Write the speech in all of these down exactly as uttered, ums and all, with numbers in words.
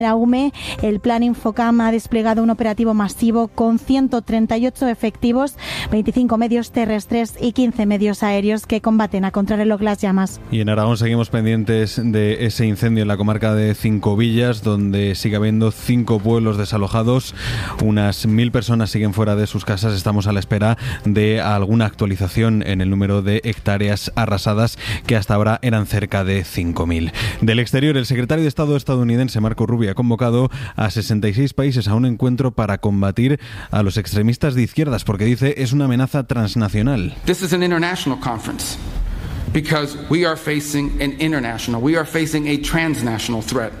La U M E, el Plan Infocam ha desplegado un operativo masivo con ciento treinta y ocho efectivos, veinticinco medios terrestres y quince medios aéreos que combaten a contrarreloj las llamas. Y en Aragón seguimos pendientes de ese incendio en la comarca de Cinco Villas, donde sigue habiendo cinco pueblos desalojados. Unas mil personas siguen fuera de sus casas. Estamos a la espera de alguna actualización en el número de hectáreas arrasadas, que hasta ahora eran cerca de cinco mil. Del exterior, el secretario de Estado estadounidense, Marco Rubio, ha convocado a sesenta y seis países a un encuentro para combatir a los extremistas de izquierdas, porque dice es una amenaza transnacional. This is an international conference because we are facing an international, we are facing a transnational threat.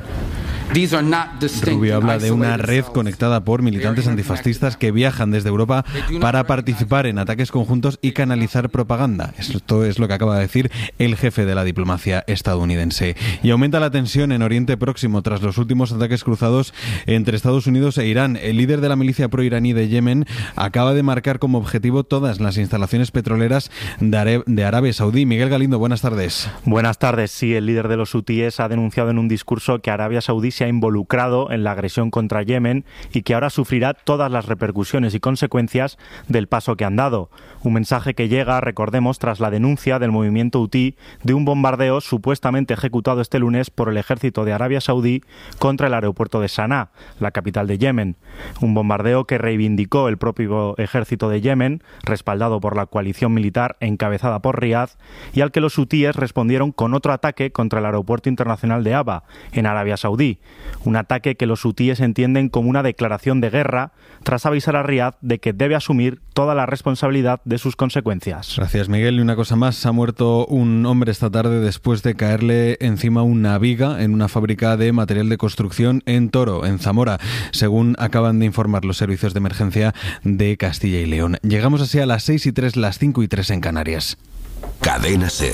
Rubio habla de una red conectada por militantes antifascistas que viajan desde Europa para participar en ataques conjuntos y canalizar propaganda. Esto es lo que acaba de decir el jefe de la diplomacia estadounidense. Y aumenta la tensión en Oriente Próximo tras los últimos ataques cruzados entre Estados Unidos e Irán. El líder de la milicia proiraní de Yemen acaba de marcar como objetivo todas las instalaciones petroleras de Arabia Saudí. Miguel Galindo, buenas tardes. Buenas tardes. Sí, el líder de los hutíes ha denunciado en un discurso que Arabia Saudí se ha involucrado en la agresión contra Yemen y que ahora sufrirá todas las repercusiones y consecuencias del paso que han dado. Un mensaje que llega, recordemos, tras la denuncia del movimiento hutí de un bombardeo supuestamente ejecutado este lunes por el ejército de Arabia Saudí contra el aeropuerto de Sanaa, la capital de Yemen. Un bombardeo que reivindicó el propio ejército de Yemen, respaldado por la coalición militar encabezada por Riad, y al que los hutíes respondieron con otro ataque contra el aeropuerto internacional de Aba, en Arabia Saudí. Un ataque que los hutíes entienden como una declaración de guerra, tras avisar a Riad de que debe asumir toda la responsabilidad de sus consecuencias. Gracias, Miguel. Y una cosa más, ha muerto un hombre esta tarde después de caerle encima una viga en una fábrica de material de construcción en Toro, en Zamora, según acaban de informar los servicios de emergencia de Castilla y León. Llegamos así a las seis y tres, las cinco y tres en Canarias. Cadena SER.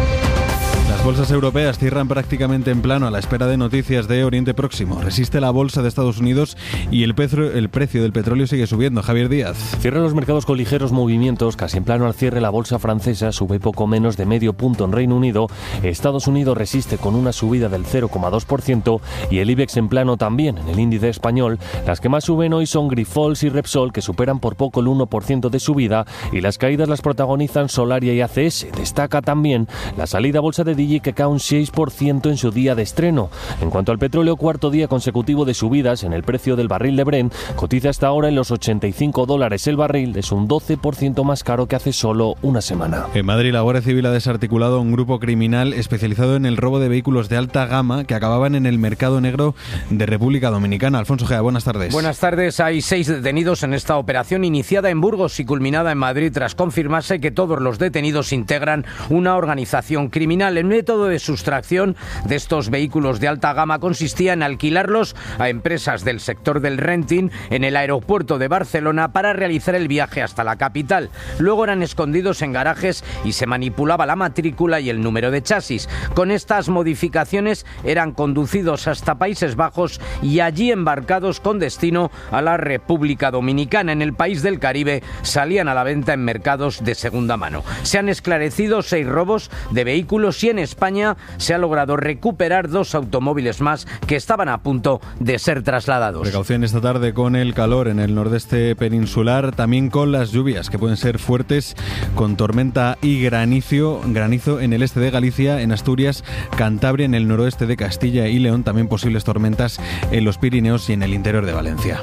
Las bolsas europeas cierran prácticamente en plano a la espera de noticias de Oriente Próximo. Resiste la bolsa de Estados Unidos y el, petro, el precio del petróleo sigue subiendo. Javier Díaz. Cierran los mercados con ligeros movimientos. Casi en plano al cierre, la bolsa francesa sube poco menos de medio punto en Reino Unido. Estados Unidos resiste con una subida del cero coma dos por ciento y el IBEX en plano también. En el índice español, las que más suben hoy son Grifols y Repsol, que superan por poco el uno por ciento de subida, y las caídas las protagonizan Solaria y A C S. Destaca también la salida a bolsa de Digi, que cae un seis por ciento en su día de estreno. En cuanto al petróleo, cuarto día consecutivo de subidas en el precio del barril de Brent, cotiza hasta ahora en los ochenta y cinco dólares el barril, es un doce por ciento más caro que hace solo una semana. En Madrid, la Guardia Civil ha desarticulado un grupo criminal especializado en el robo de vehículos de alta gama que acababan en el mercado negro de República Dominicana. Alfonso Gea, buenas tardes. Buenas tardes. Hay seis detenidos en esta operación iniciada en Burgos y culminada en Madrid tras confirmarse que todos los detenidos integran una organización criminal. El método de sustracción de estos vehículos de alta gama consistía en alquilarlos a empresas del sector del renting en el aeropuerto de Barcelona para realizar el viaje hasta la capital. Luego eran escondidos en garajes y se manipulaba la matrícula y el número de chasis. Con estas modificaciones eran conducidos hasta Países Bajos y allí embarcados con destino a la República Dominicana. En el país del Caribe salían a la venta en mercados de segunda mano. Se han esclarecido seis robos de vehículos y en España se ha logrado recuperar dos automóviles más que estaban a punto de ser trasladados. Precaución esta tarde con el calor en el nordeste peninsular, también con las lluvias que pueden ser fuertes, con tormenta y granizo, granizo en el este de Galicia, en Asturias, Cantabria, en el noroeste de Castilla y León, también posibles tormentas en los Pirineos y en el interior de Valencia.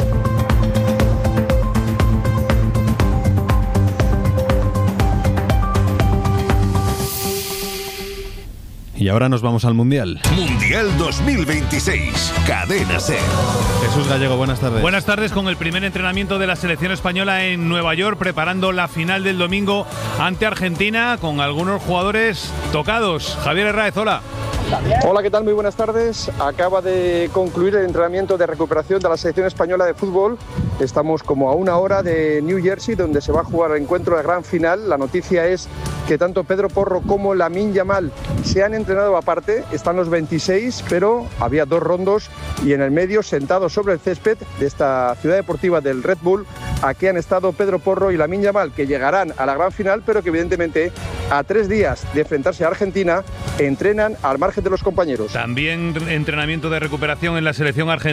Y ahora nos vamos al Mundial. Mundial dos mil veintiséis, Cadena SER. Jesús Gallego, buenas tardes. Buenas tardes, con el primer entrenamiento de la selección española en Nueva York, preparando la final del domingo ante Argentina, con algunos jugadores tocados. Javier Herráez, hola. Hola, ¿qué tal? Muy buenas tardes. Acaba de concluir el entrenamiento de recuperación de la selección española de fútbol. Estamos como a una hora de New Jersey, donde se va a jugar el encuentro de la gran final. La noticia es que tanto Pedro Porro como Lamine Yamal se han entrenado aparte. Están los veintiséis, pero había dos rondos y en el medio, sentados sobre el césped de esta ciudad deportiva del Red Bull, Aquí han estado Pedro Porro y Lamine Yamal, que llegarán a la gran final, pero que evidentemente a tres días de enfrentarse a Argentina entrenan al margen de los compañeros. También entrenamiento de recuperación en la selección argentina.